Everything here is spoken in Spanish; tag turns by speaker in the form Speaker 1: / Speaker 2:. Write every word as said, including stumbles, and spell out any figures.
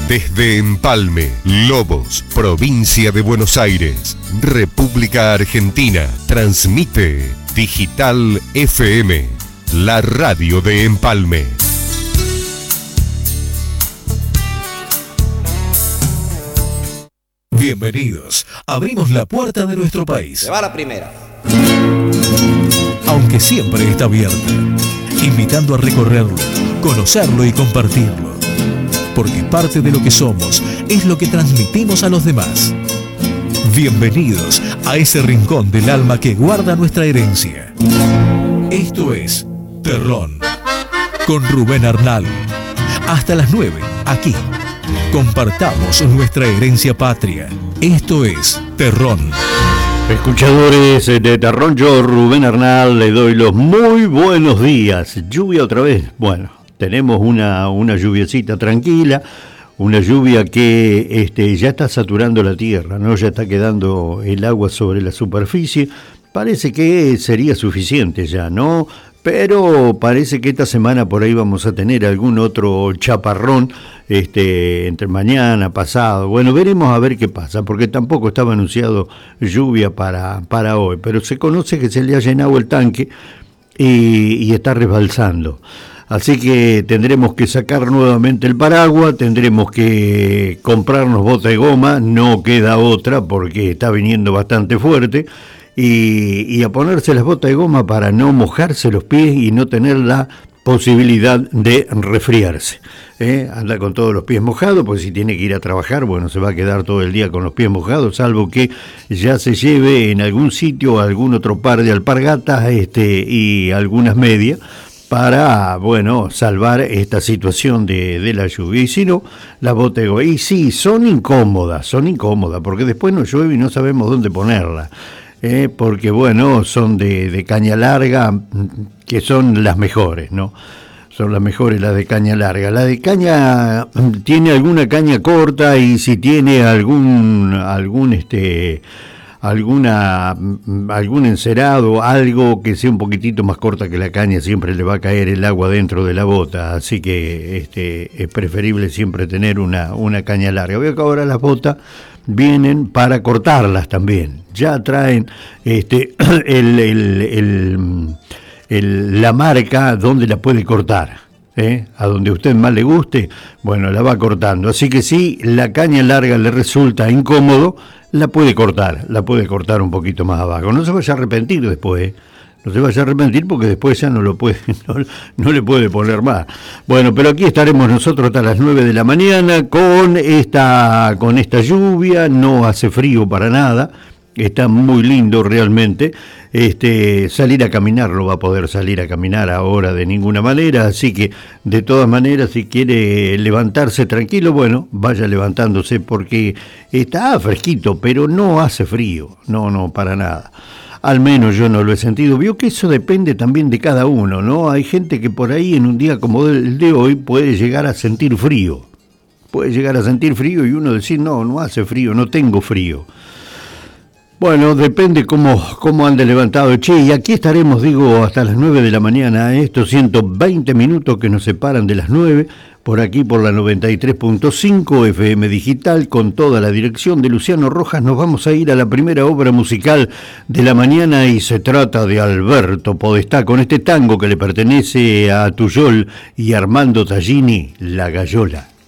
Speaker 1: Desde Empalme, Lobos, provincia de Buenos Aires, República Argentina, transmite Digital F M, la radio de Empalme. Bienvenidos. Abrimos la puerta de nuestro país.
Speaker 2: Se va la primera.
Speaker 1: Aunque siempre está abierta, invitando a recorrerlo, conocerlo y compartirlo. Porque parte de lo que somos es lo que transmitimos a los demás. Bienvenidos a ese rincón del alma que guarda nuestra herencia. Esto es Terrón, con Rubén Arnal. Hasta las nueve, aquí. Compartamos nuestra herencia patria. Esto es Terrón.
Speaker 3: Escuchadores de Terrón, yo, Rubén Arnal, le doy los muy buenos días. Lluvia otra vez. Bueno, tenemos una, una lluviecita tranquila, una lluvia que este, ya está saturando la tierra, ¿no? Ya está quedando el agua sobre la superficie. Parece que sería suficiente ya, ¿no? Pero parece que esta semana por ahí vamos a tener algún otro chaparrón, este, entre mañana, pasado. Bueno, veremos a ver qué pasa, porque tampoco estaba anunciado lluvia para, para hoy, pero se conoce que se le ha llenado el tanque y, y está resbalsando. Así que tendremos que sacar nuevamente el paraguas, tendremos que comprarnos bota de goma, no queda otra porque está viniendo bastante fuerte. Y, y a ponerse las botas de goma para no mojarse los pies y no tener la posibilidad de resfriarse. ¿eh? Anda con todos los pies mojados, porque si tiene que ir a trabajar, bueno, se va a quedar todo el día con los pies mojados, salvo que ya se lleve en algún sitio algún otro par de alpargatas este, y algunas medias, para, bueno, salvar esta situación de, de la lluvia. Y si no, las botas de goma. Y sí, son incómodas, son incómodas, porque después nos llueve y no sabemos dónde ponerla. Eh, porque bueno, son de, de caña larga, que son las mejores, ¿no? Son las mejores las de caña larga. La de caña tiene alguna caña corta y si tiene algún algún este alguna algún encerado, algo que sea un poquitito más corta que la caña, siempre le va a caer el agua dentro de la bota, así que este es preferible siempre tener una una caña larga. Veo que ahora las botas vienen para cortarlas también. Ya traen este el, el, el, el, la marca donde la puede cortar, ¿eh? A donde a usted más le guste, bueno, la va cortando. Así que si la caña larga le resulta incómodo, la puede cortar, la puede cortar un poquito más abajo. No se vaya a arrepentir después, ¿eh? No se vaya a arrepentir porque después ya no lo puede, no, no le puede poner más. Bueno, pero aquí estaremos nosotros hasta las nueve de la mañana con esta, con esta lluvia. No hace frío para nada, está muy lindo realmente. Este, salir a caminar no va a poder salir a caminar ahora de ninguna manera, así que de todas maneras, si quiere levantarse tranquilo, bueno, vaya levantándose porque está fresquito, pero no hace frío, no, no, para nada. Al menos yo no lo he sentido. Vio que eso depende también de cada uno, ¿no? Hay gente que por ahí en un día como el de hoy puede llegar a sentir frío. Puede llegar a sentir frío y uno decir, no, no hace frío, no tengo frío. Bueno, depende cómo, cómo ande levantado. Che, y aquí estaremos, digo, hasta las nueve de la mañana, estos ciento veinte minutos que nos separan de las nueve, por aquí por la noventa y tres punto cinco F M Digital, con toda la dirección de Luciano Rojas. Nos vamos a ir a la primera obra musical de la mañana y se trata de Alberto Podestá, con este tango que le pertenece a Tuyol y Armando Tallini, La Gallola.